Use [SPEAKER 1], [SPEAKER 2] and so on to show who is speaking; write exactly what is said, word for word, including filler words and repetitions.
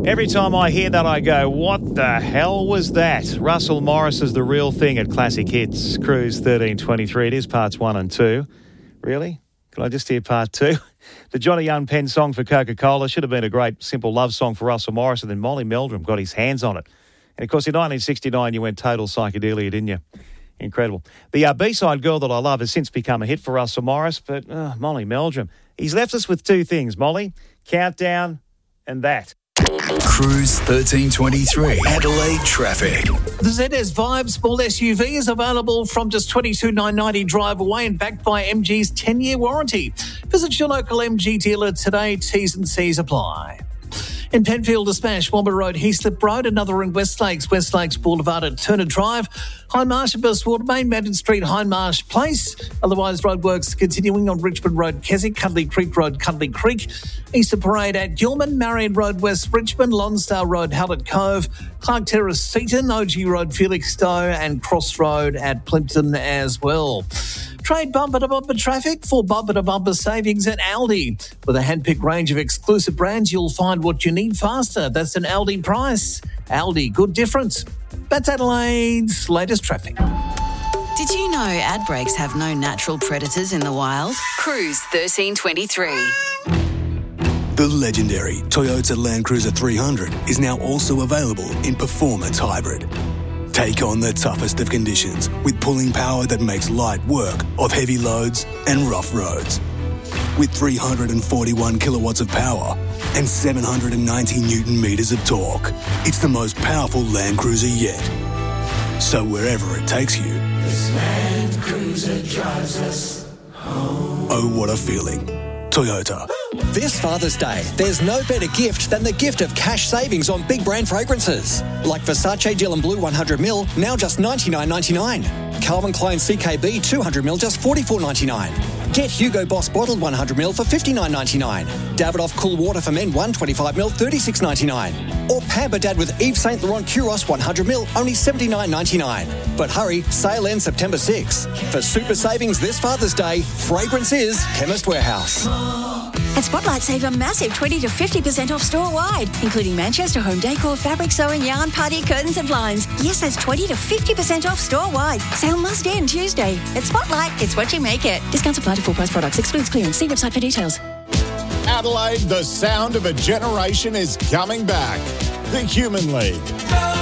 [SPEAKER 1] Every time I hear that, I go, what the hell was that? Russell Morris is the real thing at Classic Hits. Cruise thirteen twenty-three. It is parts one and two. Really? Can I just hear part two? The Johnny Young Penn song for Coca-Cola should have been a great simple love song for Russell Morris, and then Molly Meldrum got his hands on it. And, of course, in nineteen sixty-nine, you went total psychedelia, didn't you? Incredible. The uh, B-side, Girl That I Love, has since become a hit for Russell Morris, but uh, Molly Meldrum. He's left us with two things, Molly. Countdown and that.
[SPEAKER 2] Cruise thirteen twenty-three, Adelaide traffic.
[SPEAKER 3] The Z S Vibe Small S U V is available from just twenty-two thousand nine hundred ninety drive away and backed by M G's ten-year warranty. Visit your local M G dealer today. T's and C's apply. In Penfield to Smash, Womber Road, Heaslip Road, another in West Lakes, West Lakes Boulevard at Turner Drive, Hindmarsh and Burstwater Main, Madden Street, Hindmarsh Place. Otherwise, roadworks continuing on Richmond Road, Keswick, Cuddly Creek Road, Cuddly Creek, Easter Parade at Gilman, Marion Road, West Richmond, Lonsdale Road, Hallett Cove, Clark Terrace, Seaton, O G Road, Felixstowe, and Cross Road at Plimpton as well. Trade bumper-to-bumper traffic for bumper-to-bumper savings at Aldi. With a hand-picked range of exclusive brands, you'll find what you need faster. That's an Aldi price. Aldi, good difference. That's Adelaide's latest traffic.
[SPEAKER 4] Did you know ad breaks have no natural predators in the wild? Cruise thirteen twenty-three.
[SPEAKER 2] The legendary Toyota Land Cruiser three hundred is now also available in Performance Hybrid. Take on the toughest of conditions with pulling power that makes light work of heavy loads and rough roads. With three hundred forty-one kilowatts of power and seven hundred ninety newton metres of torque, it's the most powerful Land Cruiser yet. So wherever it takes you,
[SPEAKER 5] this Land Cruiser drives us home.
[SPEAKER 2] Oh, what a feeling. Toyota.
[SPEAKER 6] This Father's Day, there's no better gift than the gift of cash savings on big brand fragrances. Like Versace Dylan Blue one hundred milliliters, now just ninety-nine ninety-nine. Calvin Klein C K B two hundred milliliters, just forty-four ninety-nine. Get Hugo Boss bottled one hundred milliliters for fifty-nine ninety-nine. Davidoff Cool Water for Men one hundred twenty-five milliliters, thirty-six ninety-nine. Or Pamper Dad with Yves Saint Laurent Kuros one hundred milliliters, only seventy-nine ninety-nine. But hurry, sale ends September sixth. For super savings this Father's Day, fragrance is Chemist Warehouse.
[SPEAKER 7] At Spotlight, save a massive twenty to fifty percent off store-wide, including Manchester home decor, fabric sewing, yarn, party, curtains and blinds. Yes, that's twenty to fifty percent off store-wide. Sale must end Tuesday. At Spotlight, it's what you make it. Discounts apply to full-price products. Excludes clearance. See website for details.
[SPEAKER 8] Adelaide, the sound of a generation is coming back. The Human League.